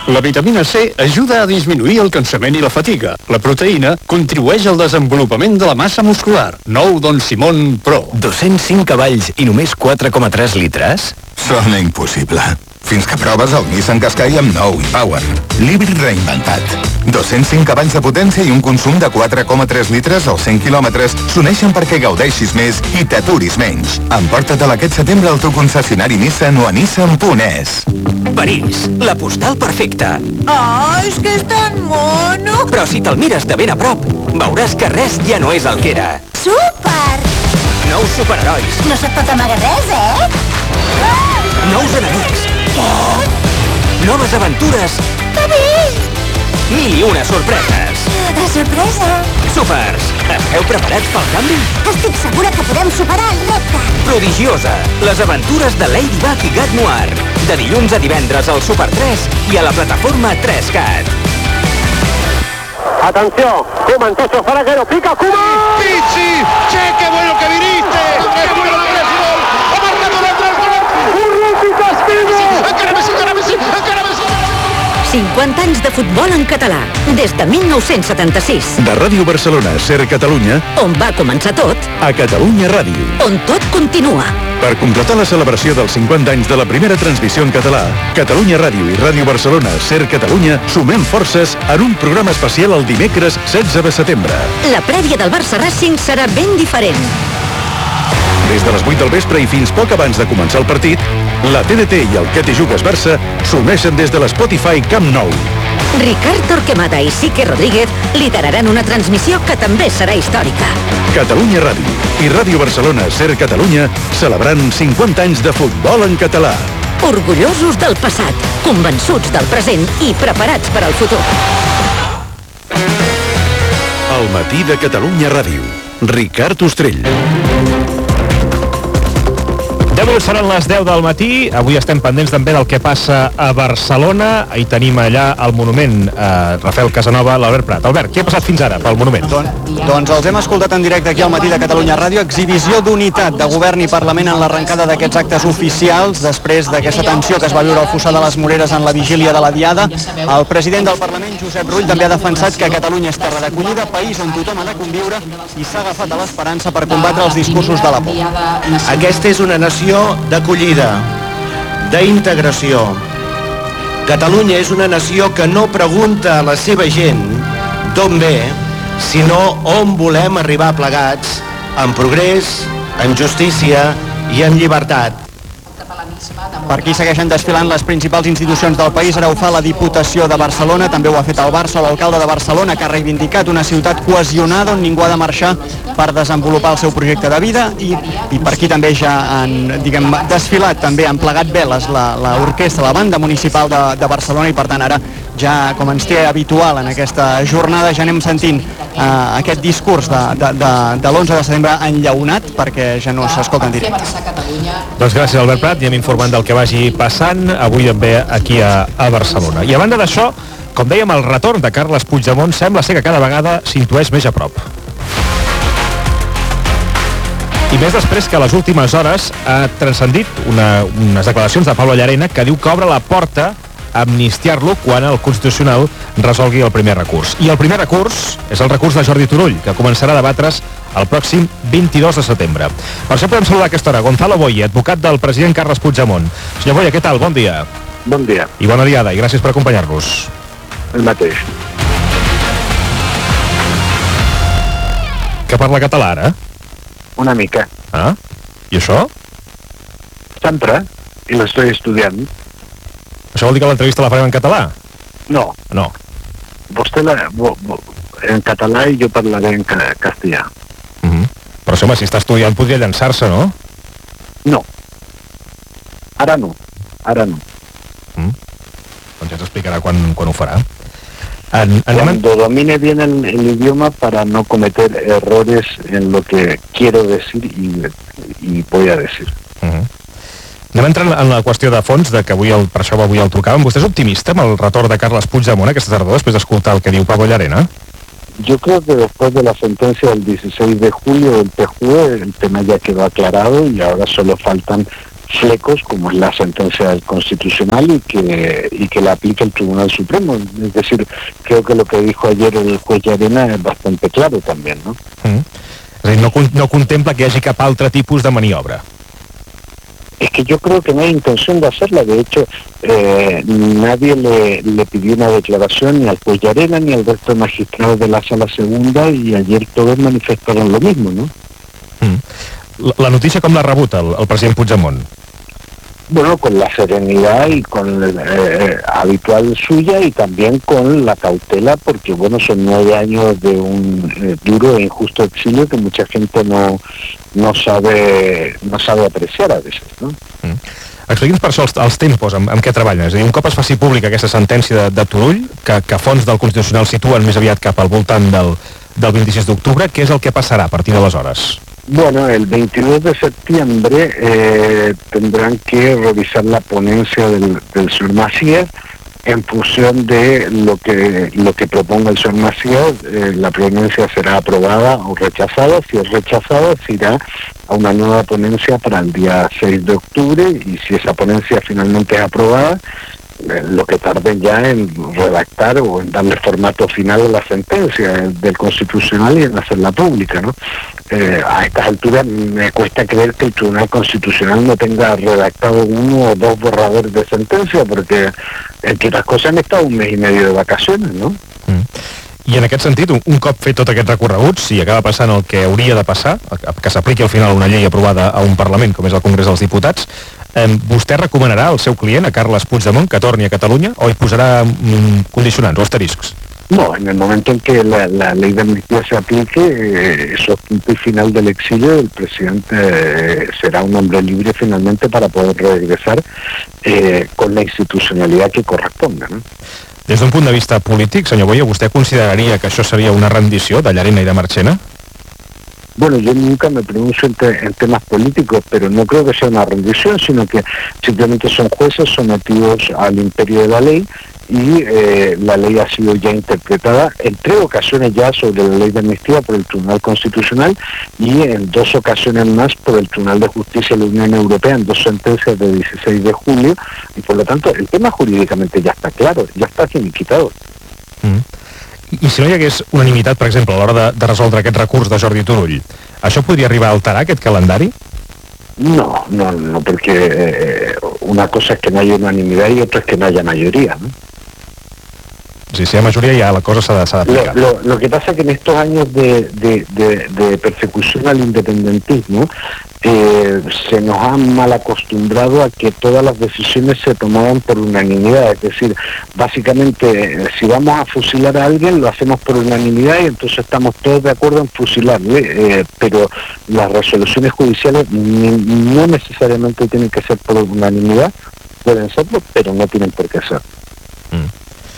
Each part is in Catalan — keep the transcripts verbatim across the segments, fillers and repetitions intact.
La vitamina C ajuda a disminuir el cansament i la fatiga. La proteïna contribueix al desenvolupament de la massa muscular. Nou Don Simón Pro. dos-cents cinc cavalls i només quatre coma tres litres? Sona impossible. Fins que proves el Nissan Qashqai amb nou e-Power. L'híbrid reinventat. dos-cents cinc cavalls de potència i un consum de quatre coma tres litres als cent quilòmetres s'uneixen perquè gaudeixis més i t'aturis menys. Emporta-te'l aquest setembre al teu concessionari Nissan o a nissan punt es. París, la postal perfecta. Oh, és que és tan mono! Però si te'l mires de ben a prop, veuràs que res ja no és el que era. Súper! Nous superherois. No se't pot amagar res, eh? Nous enemics. Què? Noves aventures. Que bé! Mil i una sorpreses. De sorpresa! Súpers, esteu preparats pel canvi? Estic segura que podem superar el repte! Prodigiosa, les aventures de Ladybug i Gat Noir. De dilluns a divendres al Super tres i a la plataforma tres cat. Atención, Koeman, Tocho, Faraguero, pica, Koeman. Pizzi, che, qué bueno que viniste. Qué bueno que viniste. Encara Messi, encara Messi, encara Messi. cinquanta anys de futbol en català, des de mil nou-cents setanta-sis. De Ràdio Barcelona, Ser Catalunya, On va començar tot, a Catalunya Ràdio. on tot continua. Per completar la celebració dels cinquanta anys de la primera transmissió en català, Catalunya Ràdio i Ràdio Barcelona, Ser Catalunya, sumem forces en un programa especial el dimecres setze de setembre. La prèvia del Barça Racing serà ben diferent. Des de les vuit del vespre i fins poc abans de començar el partit, la T D T i el Que t'hi jugues Barça s'uneixen des de l'Spotify Camp Nou. Ricard Torquemada i Sique Rodríguez lideraran una transmissió que també serà històrica. Catalunya Ràdio i Ràdio Barcelona, Ser Catalunya, celebrant cinquanta anys de futbol en català. Orgullosos del passat, convençuts del present i preparats per al futur. El matí de Catalunya Ràdio. Ricard Ostrell. Avui seran les deu del matí. Avui estem pendents també del que passa a Barcelona. Ahir tenim allà el monument eh, Rafael Casanova, l'Albert Prat. Albert, què ha passat fins ara pel monument? Don, doncs els hem escoltat en directe aquí al matí de Catalunya Ràdio. Exhibició d'unitat de govern i Parlament en l'arrencada d'aquests actes oficials després d'aquesta tensió que es va viure al Fossar de les Moreres en la vigília de la Diada. El president del Parlament, Josep Rull, també ha defensat que Catalunya és terra d'acollida, país on tothom ha de conviure, i s'ha agafat a l'esperança per combatre els discursos de la por. Aquesta és una nació d'acollida, d'integració. Catalunya és una nació que no pregunta a la seva gent d'on ve, sinó on volem arribar plegats, en progrés, en justícia i en llibertat. Per aquí segueixen desfilant les principals institucions del país. Ara ho fa la Diputació de Barcelona, també ho ha fet el Barça, l'alcalde de Barcelona, que ha reivindicat una ciutat cohesionada on ningú ha de marxar per desenvolupar el seu projecte de vida, i, i per aquí també ja han, diguem, desfilat, també han plegat veles l'orquestra, la banda municipal de, de Barcelona, i per tant ara ja, com ens té habitual en aquesta jornada, ja anem sentint eh, aquest discurs de, de, de, de l'onze de setembre enllaunat, perquè ja no s'escolta en directe. Doncs gràcies, Albert Prat, i hem informant del que vagi passant avui també aquí a, a Barcelona. I a banda d'això, com dèiem, el retorn de Carles Puigdemont sembla ser que cada vegada s'intueix més a prop. I més després que a les últimes hores ha transcendit una, unes declaracions de Pablo Llarena que diu que obre la porta a amnistiar-lo quan el Constitucional resolgui el primer recurs. I el primer recurs és el recurs de Jordi Turull, que començarà a debatre's el pròxim vint-i-dos de setembre. Per això podem saludar a aquesta hora Gonzalo Boye, advocat del president Carles Puigdemont. Senyor Boye, què tal? Bon dia. Bon dia. I bona diada, i gràcies per acompanyar-nos. El mateix. Que parla català, ara? Una mica. Ah, i això? Sempre, i l'estic estudiant. Això vol dir que l'entrevista la farem en català? No. No. Vostè la, vo, vo, en català i jo parlaré en ca, castellà. Mm-hmm. Però, home, si està estudiant podria llançar-se, no? No. Ara no. Ara no. Mm. Doncs ja t'explicarà quan, quan ho farà. En, Cuando domine bien el, el idioma para no cometer errores en lo que quiero decir y, y voy a decir. Mm-hmm. Anem entrant en la qüestió de fons, de que avui el, per això avui el trucàvem. ¿Vostè és optimista amb el retorn de Carles Puigdemont aquesta tardor, després d'escoltar el que diu Pablo Llarena? Yo creo que después de la sentencia del dieciséis de julio del T J U E, el tema ya quedó aclarado y ahora solo faltan flecos como es la sentencia del Constitucional y que, y que la aplique el Tribunal Supremo. Es decir, creo que lo que dijo ayer el juez Llarena es bastante claro también, ¿no? Mm. És a dir, no, no contempla que hi hagi cap altre tipus de maniobra. Es que yo creo que no hay intención de hacerla. De hecho, eh, nadie le, le pidió una declaración ni al juez Llarena ni al resto de magistrados de la Sala Segunda, y ayer todos manifestaron lo mismo, ¿no? Mm. La, la notícia com l'ha rebut el, el president Puigdemont? Bueno, con la serenidad y con el, eh, habitual suya, y también con la cautela, porque bueno, son nueve años de un eh, duro e injusto exilio que mucha gente no, no sabe no sabe apreciar a veces, ¿no? Mm. Expliqui'ns per això els, els tempos amb, amb què treballen. És a dir, un cop es faci pública aquesta sentència de, de Turull, que, que fons del Constitucional situen més aviat cap al voltant del, del vint-i-sis d'octubre, què és el que passarà a partir d'aleshores? Bueno, el veintidós de septiembre eh, tendrán que revisar la ponencia del, del señor Macías. En función de lo que lo que proponga el señor Macías, eh, la ponencia será aprobada o rechazada. Si es rechazada, se irá a una nueva ponencia para el día seis de octubre, y si esa ponencia finalmente es aprobada, lo que tarden ya en redactar o en darle formato final a la sentencia del Constitucional y en hacerla pública, ¿no? Eh, a estas alturas me cuesta creer que el Tribunal Constitucional no tenga redactado uno o dos borradores de sentencia, porque entre otras cosas han estado un mes y medio de vacaciones, ¿no? Mm. I en aquest sentit, un, un cop fet tot aquest recorregut, si acaba passant el que hauria de passar, que s'apliqui al final una llei aprovada a un Parlament, com és el Congrés dels Diputats, eh, vostè recomanarà al seu client, a Carles Puigdemont, que torni a Catalunya, o hi posarà mm, condicionants o asteriscs? No, en el momento en que la, la ley de amnistía se aplique, eh, eso es punto y final del exilio. El presidente eh, será un hombre libre finalmente para poder regresar eh, con la institucionalidad que corresponda, ¿no? Des d'un punt de vista polític, senyor Boya, ¿vostè consideraria que això seria una rendició de Llarena i de Marchena? Bueno, yo nunca me pronuncio en, te en temas políticos, pero no creo que sea una rendición, sino que simplemente son jueces sometidos al imperio de la ley, y eh, la ley ha sido ya interpretada en tres ocasiones ya sobre la ley de amnistía por el Tribunal Constitucional, y en dos ocasiones más por el Tribunal de Justicia de la Unión Europea, en dos sentencias de dieciséis de julio, y por lo tanto el tema jurídicamente ya está claro, ya está finiquitado. Mm. I si no hi hagués unanimitat, per exemple, a l'hora de, de resoldre aquest recurs de Jordi Turull, això podria arribar a alterar aquest calendari? No, no, no, porque eh, una cosa es que no haya unanimidad y otra es que no haya mayoría, ¿no? Si hay mayoría ya la cosa se ha de aplicar. Lo, lo, lo que pasa es que en estos años de, de, de, de persecución al independentismo eh, se nos ha mal acostumbrado a que todas las decisiones se tomaban por unanimidad. Es decir, básicamente, si vamos a fusilar a alguien, lo hacemos por unanimidad y entonces estamos todos de acuerdo en fusilarle, eh, pero las resoluciones judiciales ni, no necesariamente tienen que ser por unanimidad, pueden serlo, pero no tienen por qué ser. Mm.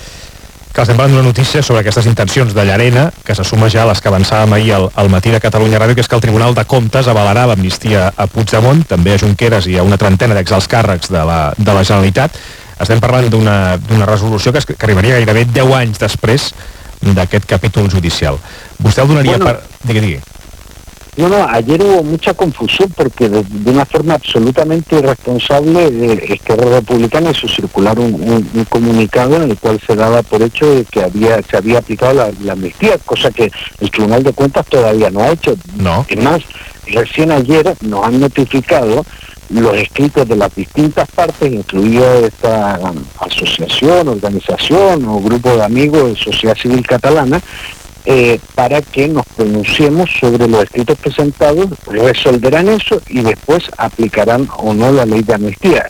Que estem parlant d'una notícia sobre aquestes intencions de Llarena, que se suma ja a les que avançàvem ahir al, al matí de Catalunya Ràdio, que és que el Tribunal de Comptes avalarà l'amnistia a Puigdemont, també a Junqueras i a una trentena d'exalts càrrecs de la, de la Generalitat. Estem parlant d'una d'una resolució que, es, que arribaria gairebé deu anys després d'aquest capítol judicial. Vostè el donaria bueno, per... Digui, digui. No, no, ayer hubo mucha confusión porque de, de una forma absolutamente irresponsable eh, Esquerra Republicana hizo circular un, un, un comunicado en el cual se daba por hecho de que había se había aplicado la, la amnistía, cosa que el Tribunal de Cuentas todavía no ha hecho. No. Es más, recién ayer nos han notificado los escritos de las distintas partes, incluida esta um, asociación, organización o grupo de amigos de sociedad civil catalana, Eh, para que nos pronunciemos sobre los escritos presentados, resolverán eso y después aplicarán o no la ley de amnistía.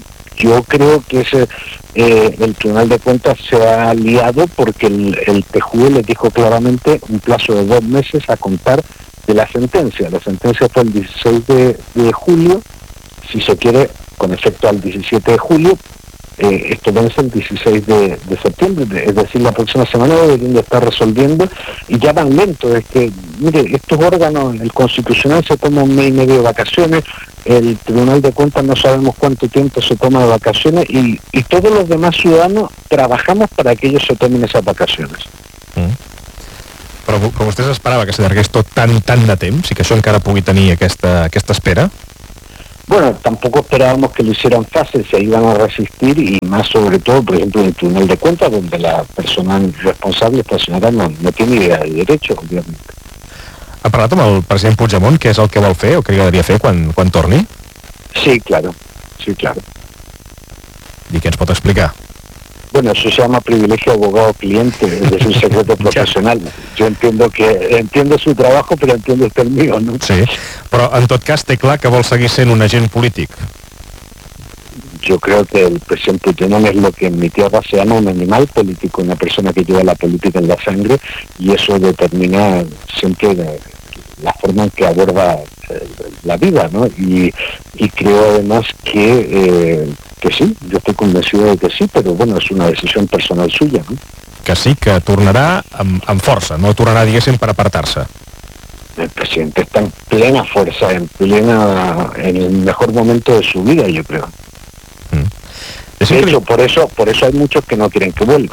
Yo creo que ese, eh, el Tribunal de Cuentas se ha liado porque el, el T J U E les dijo claramente un plazo de dos meses a contar de la sentencia. La sentencia fue el dieciséis de julio, si se quiere, con efecto al diecisiete de julio, Eh, esto vence el dieciséis de septiembre, es decir, la próxima semana deberían de estar resolviendo, y ya van lento. Es que, mire, estos órganos, el Constitucional se toma un mes y medio de vacaciones, el Tribunal de Cuentas no sabemos cuánto tiempo se toma de vacaciones, y, y todos los demás ciudadanos trabajamos para que ellos se tomen esas vacaciones. Mm. Però, però vostè s'esperava que s'allargués tot tant, tant de temps i que això encara pugui tenir aquesta, aquesta espera? Bueno, tampoco esperábamos que lo hicieran fácil, se iban a resistir y más sobre todo, por ejemplo, en el Tribunal de Cuentas, donde la persona responsable, esta senyora, no, no tiene idea de derecho, obviamente. Ha parlat amb el president Puigdemont, què és el que vol fer o què li agradaria fer quan, quan torni? Sí, claro, sí, claro. I què ens pot explicar? Bueno, eso se llama privilegio abogado-cliente, es decir, secreto profesional. Yo entiendo que entiendo su trabajo, pero entiendo usted el mío, ¿no? Sí, però en tot cas té clar que vol seguir sent un agent polític. Yo creo que el presidente Puigdemont es lo que en mi tierra se llama un animal político, una persona que lleva la política en la sangre, y eso determina siempre la, la forma en que aborda eh, la vida, ¿no? Y, y creo además que, eh, que sí, yo estoy convencido de que sí, pero bueno, es una decisión personal suya, ¿no? Que sí, que tornarà amb, amb força, no tornarà, diguéssim, per apartar-se. El presidente está en plena fuerza, en plena, en el mejor momento de su vida, yo creo. De hecho, por eso, por eso hay muchos que no quieren que vuelva.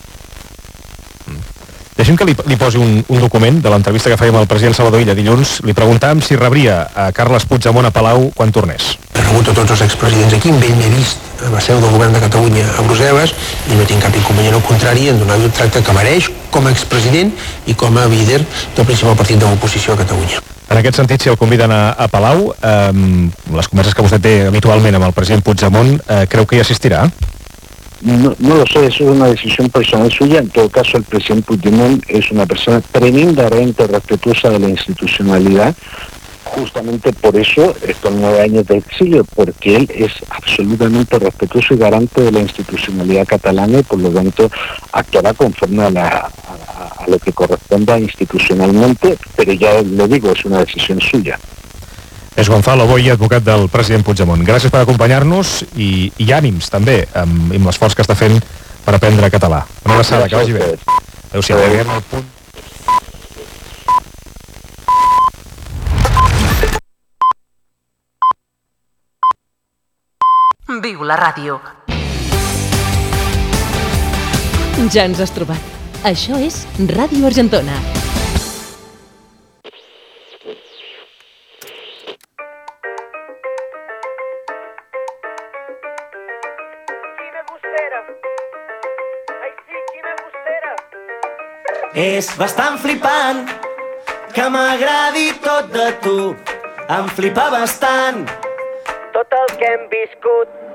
Deixem que li, li posi un, un document de l'entrevista que fèiem al president Salvador Illa dilluns. Li preguntàvem si rebria a Carles Puigdemont a Palau quan tornés. He rebut a tots els expresidents aquí, amb ell m'he vist a la seu del govern de Catalunya a Brussel·les i no tinc cap inconvenient, al contrari, en donar-li el tracte que mereix com a expresident i com a líder del principal partit de l'oposició a Catalunya. En aquest sentit, si el conviden a, a Palau, eh, les converses que vostè té habitualment amb el president Puigdemont, eh, creu que hi assistirà? No, no lo sé, eso es una decisión personal suya. En todo caso, el presidente Puigdemont es una persona tremendamente respetuosa de la institucionalidad. Justamente por eso estos nueve años de exilio, porque él es absolutamente respetuoso y garante de la institucionalidad catalana y por lo tanto actuará conforme a, la, a, a lo que corresponda institucionalmente, pero ya le digo, es una decisión suya. És Gonzalo Boye, advocat del president Puigdemont. Gràcies per acompanyar-nos i, i ànims també amb, amb l'esforç que està fent per aprendre català. Una abraçada, que vagi bé. Adéu-siau. Arribem al punt. Viu la ràdio. Ja ens has trobat. Això és Ràdio Argentona. És bastant flipant que m'agradi tot de tu. Em flipa bastant tot el que hem viscut.